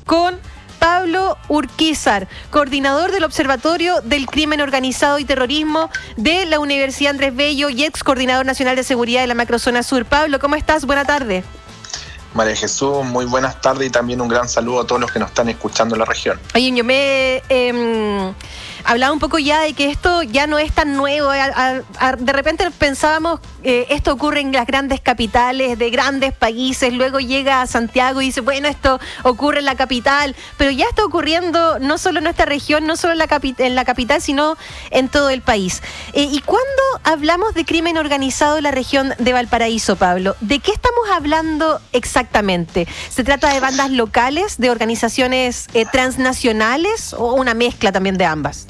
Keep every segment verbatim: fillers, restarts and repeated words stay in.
con Pablo Urquizar, coordinador del Observatorio del Crimen Organizado y Terrorismo de la Universidad Andrés Bello y ex coordinador nacional de seguridad de la Macrozona Sur. Pablo, ¿cómo estás? Buena tarde. María Jesús, muy buenas tardes y también un gran saludo a todos los que nos están escuchando en la región. Oye, yo me eh, hablaba un poco ya de que esto ya no es tan nuevo. A, a, a, de repente pensábamos eh, esto ocurre en las grandes capitales de grandes países, luego llega a Santiago y dice, bueno, esto ocurre en la capital, pero ya está ocurriendo no solo en nuestra región, no solo en la, capi- en la capital, sino en todo el país. Eh, ¿Y cuando hablamos de crimen organizado en la región de Valparaíso, Pablo, de qué estamos hablando exactamente? Exactamente. ¿Se trata de bandas locales, de organizaciones eh, transnacionales o una mezcla también de ambas?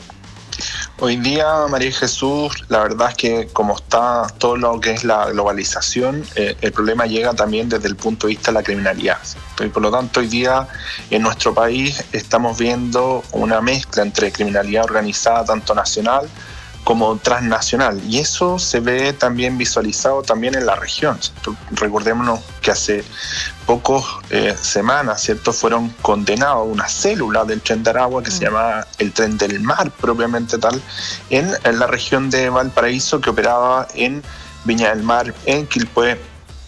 Hoy día, María Jesús, la verdad es que como está todo lo que es la globalización, eh, el problema llega también desde el punto de vista de la criminalidad. Y por lo tanto, hoy día en nuestro país estamos viendo una mezcla entre criminalidad organizada tanto nacional como transnacional, y eso se ve también visualizado también en la región. Recordémonos que hace pocas eh, semanas, ¿cierto?, fueron condenados una célula del Tren de Aragua que mm. se llamaba el Tren del Mar, propiamente tal, en, en la región de Valparaíso, que operaba en Viña del Mar, en Quilpué,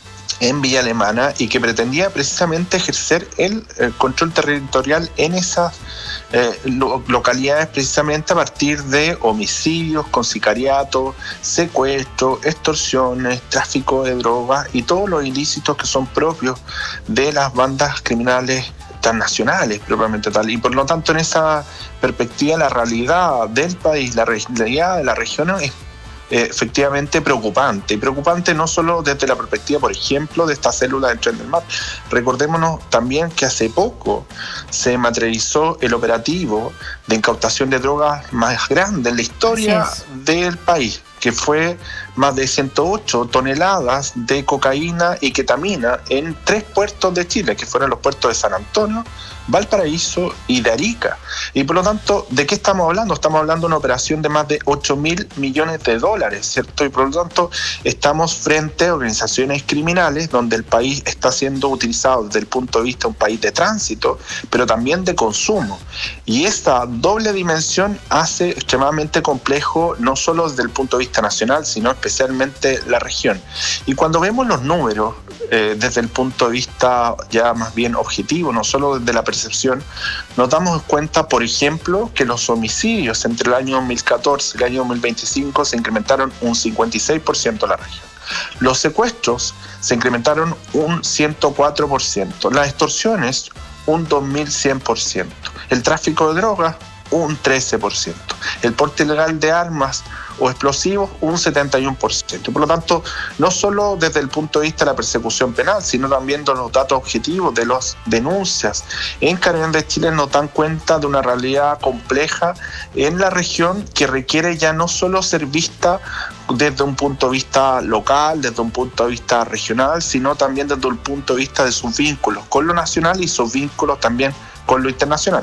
en Villa Alemana, y que pretendía precisamente ejercer el, el control territorial en esas eh, lo, localidades, precisamente a partir de homicidios con sicariato, secuestro, extorsiones, tráfico de drogas y todos los ilícitos que son propios de las bandas criminales transnacionales, propiamente tal. Y por lo tanto, en esa perspectiva, la realidad del país, la realidad de la región es Eh, efectivamente preocupante, y preocupante no solo desde la perspectiva, por ejemplo, de esta célula del Tren del Mar. Recordémonos también que hace poco se materializó el operativo de incautación de drogas más grande en la historia del país, que fue más de ciento ocho toneladas de cocaína y ketamina en tres puertos de Chile, que fueron los puertos de San Antonio, Valparaíso y de Arica. Y por lo tanto, ¿de qué estamos hablando? Estamos hablando de una operación de más de ocho mil millones de dólares, ¿cierto? Y por lo tanto, estamos frente a organizaciones criminales donde el país está siendo utilizado desde el punto de vista de un país de tránsito, pero también de consumo. Y esta doble dimensión hace extremadamente complejo, no solo desde el punto de vista nacional, sino especialmente la región. Y cuando vemos los números, eh, desde el punto de vista ya más bien objetivo, no solo desde la percepción, nos damos cuenta, por ejemplo, que los homicidios entre el año dos mil catorce y el año dos mil veinticinco se incrementaron un cincuenta y seis por ciento en la región. Los secuestros se incrementaron un ciento cuatro por ciento. Las extorsiones, un dos mil cien por ciento. El tráfico de drogas, un trece por ciento. El porte ilegal de armas o explosivos, un setenta y uno por ciento. Por lo tanto, no solo desde el punto de vista de la persecución penal, sino también de los datos objetivos de las denuncias en Carabineros de Chile nos dan cuenta de una realidad compleja en la región que requiere ya no solo ser vista desde un punto de vista local, desde un punto de vista regional, sino también desde el punto de vista de sus vínculos con lo nacional y sus vínculos también con lo internacional.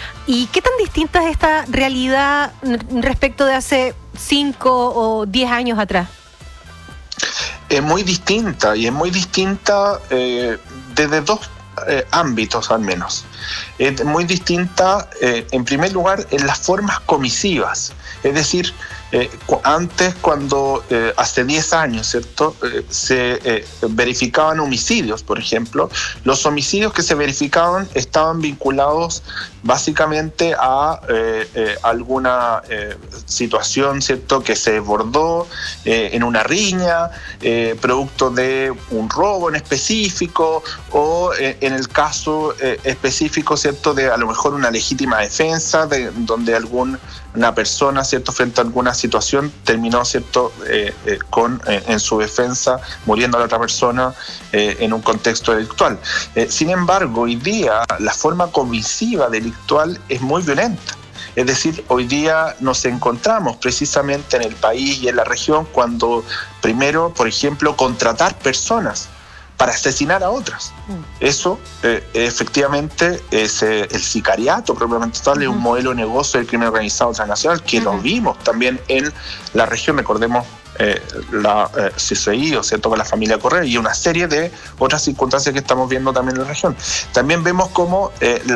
¿Y qué tan distinta es esta realidad respecto de hace cinco o diez años atrás? Es muy distinta, y es muy distinta eh, desde dos eh, ámbitos al menos. Es muy distinta, eh, en primer lugar, en las formas comisivas. Es decir, eh, cu- antes, cuando eh, hace diez años, ¿cierto?, eh, se eh, verificaban homicidios, por ejemplo, los homicidios que se verificaban estaban vinculados básicamente a eh, eh, alguna eh, situación, ¿cierto?, que se desbordó eh, en una riña, eh, producto de un robo en específico, o eh, en el caso eh, específico, ¿cierto?, de a lo mejor una legítima defensa, de, donde algún una persona, ¿cierto?, frente a alguna situación terminó, ¿cierto?, eh, eh, con eh, en su defensa muriendo a la otra persona eh, en un contexto delictual. Eh, sin embargo, hoy día la forma comisiva delictual es muy violenta. Es decir, hoy día nos encontramos precisamente en el país y en la región cuando primero, por ejemplo, contratar personas para asesinar a otras. Eso, eh, efectivamente, es eh, el sicariato propiamente tal, es un modelo de negocio del crimen organizado transnacional que uh-huh. lo vimos también en la región. Recordemos eh, la eh, C C I, o sea, toda la familia Correa, y una serie de otras circunstancias que estamos viendo también en la región. También vemos cómo eh,